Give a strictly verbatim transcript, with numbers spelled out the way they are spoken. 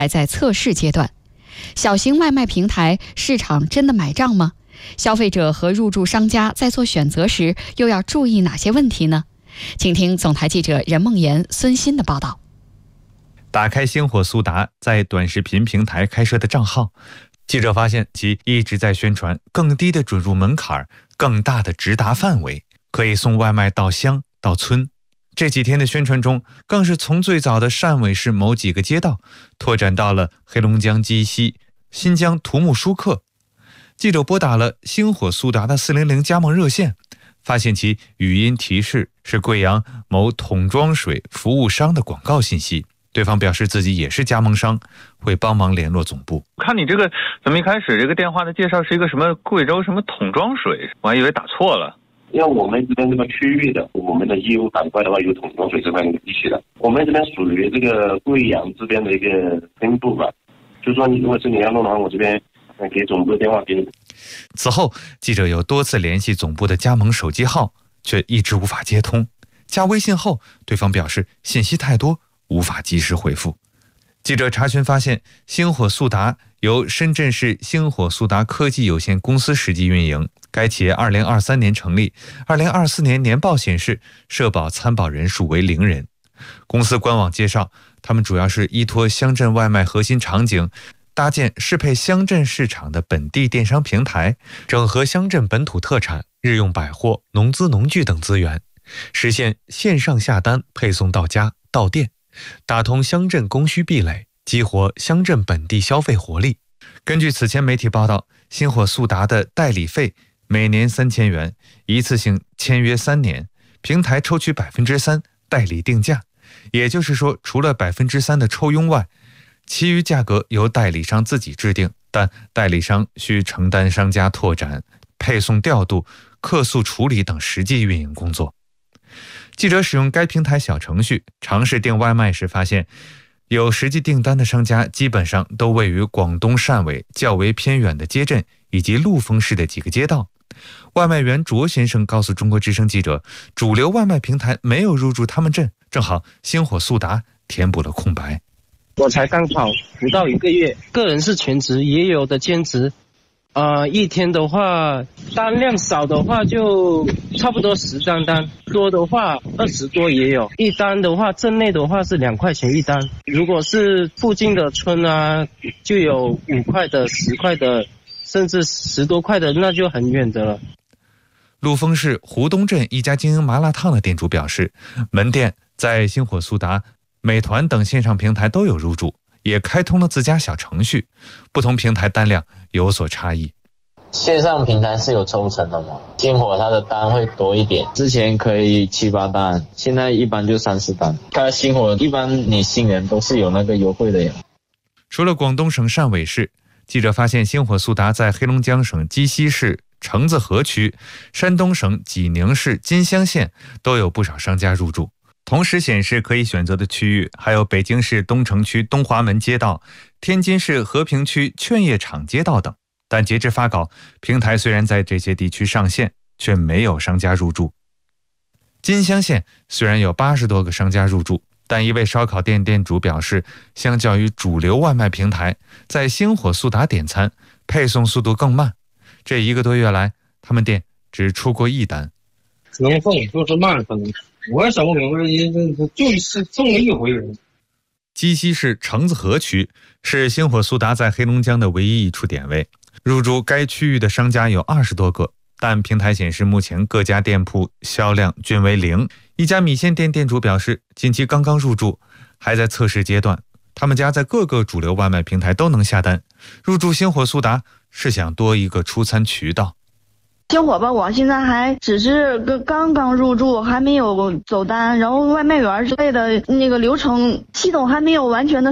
还在测试阶段。小型外卖平台市场真的买账吗？消费者和入驻商家在做选择时又要注意哪些问题呢？请听总台记者任梦妍、孙鑫的报道。 打开星火速达在短视频平台开设的账号，记者发现其一直在宣传更低的准入门槛、更大的直达范围，可以送外卖到乡到村。这几天的宣传中，更是从最早的汕尾市某几个街道拓展到了黑龙江鸡西、新疆土木舒克。记者拨打了星火速达的四零零加盟热线，发现其语音提示是贵阳某桶装水服务商的广告信息。对方表示自己也是加盟商，会帮忙联络总部。 看你这个怎么一开始这个电话的介绍是一个什么贵州什么桶装水，我还以为打错了。 因为我们这边这个区域的，我们的业务板块的话有桶装水这块地区的，我们这边属于这个贵阳这边的一个分部吧。就说你如果是你要弄的话，我这边给总部的电话给你。 此后，记者有多次联系总部的加盟手机号，却一直无法接通。加微信后，对方表示信息太多，无法及时回复。记者查询发现，星火速达由深圳市星火速达科技有限公司实际运营。该企业二零二三年成立，二零二四年年报显示社保参保人数为零人。公司官网介绍，他们主要是依托乡镇外卖核心场景，搭建适配乡镇市场的本地电商平台，整合乡镇本土特产、日用百货、农资农具等资源，实现线上下单配送到家到店，打通乡镇供需壁垒，激活乡镇本地消费活力。根据此前媒体报道，星火速达的代理费每年三千元，一次性签约三年，平台抽取百分之三代理定价，也就是说，除了百分之三的抽佣外，其余价格由代理商自己制定，但代理商需承担商家拓展、配送调度、客诉处理等实际运营工作。记者使用该平台小程序尝试订外卖时发现，有实际订单的商家基本上都位于广东汕尾较为偏远的街镇以及陆丰市的几个街道。外卖员卓先生告诉中国之声记者，主流外卖平台没有入驻他们镇，正好星火速达填补了空白。 我才刚好不到一个月，个人是全职，也有的兼职。呃，一天的话，单量少的话就差不多十张单，多的话二十多也有。一单的话，镇内的话是两块钱一单，如果是附近的村啊，就有五块的、十块的，甚至十多块的，那就很远的了。 陆丰市湖东镇一家经营麻辣烫的店主表示，门店在星火速达、美团等线上平台都有入驻，也开通了自家小程序，不同平台单量有所差异。 线上平台是有抽成的嘛？星火它的单会多一点，之前可以七八单，现在一般就三四单。它星火一般你新人都是有那个优惠的呀。 除了广东省汕尾市，记者发现星火速达在黑龙江省鸡西市橙子河区、山东省济宁市金乡县都有不少商家入驻。同时显示可以选择的区域还有北京市东城区东华门街道、天津市和平区劝业场街道等。但截至发稿，平台虽然在这些地区上线，却没有商家入驻。金乡县虽然有八十多个商家入驻，但一位烧烤店店主表示，相较于主流外卖平台，在星火速达点餐配送速度更慢。这一个多月来，他们店只出过一单。 能送就是慢送，我也想不明白，就是送了一回。 鸡西市橙子河区是星火速达在黑龙江的唯一一处点位，入驻该区域的商家有二十多个，但平台显示目前各家店铺销量均为零。一家米线店店主表示，近期刚刚入驻，还在测试阶段。他们家在各个主流外卖平台都能下单，入驻星火速达是想多一个出餐渠道。 星火吧，我现在还只是刚刚入驻，还没有走单，然后外卖员之类的那个流程系统还没有完全的